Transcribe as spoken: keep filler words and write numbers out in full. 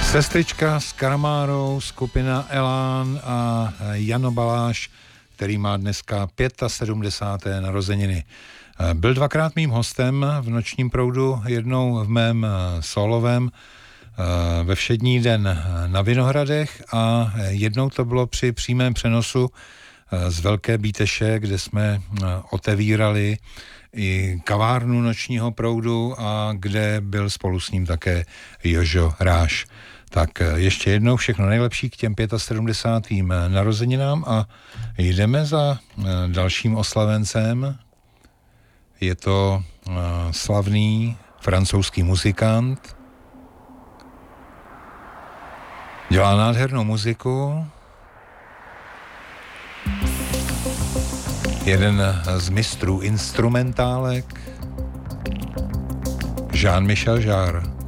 Sestrička s Karamárou, skupina Elán a Jano Baláš, který má dneska sedmdesáté páté narozeniny. Byl dvakrát mým hostem v Nočním proudu, jednou v mém solovém ve všední den na Vinohradech a jednou to bylo při přímém přenosu z Velké Bíteše, kde jsme otevírali i kavárnu Nočního proudu a kde byl spolu s ním také Jožo Ráš. Tak ještě jednou všechno nejlepší k těm sedmdesátým pátým narozeninám a jdeme za dalším oslavencem. Je to slavný francouzský muzikant. Dělá nádhernou muziku. Jeden z mistrů instrumentálek. Jean-Michel Jarre.